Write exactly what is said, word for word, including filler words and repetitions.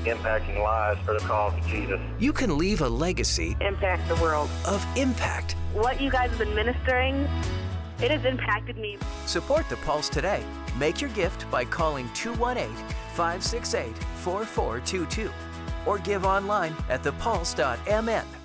impacting lives for the cause of Jesus. You can leave a legacy Impact the world. of impact. What you guys have been ministering, it has impacted me. Support the Pulse today. Make your gift by calling two one eight, five six eight, four four two two or give online at the pulse dot m n.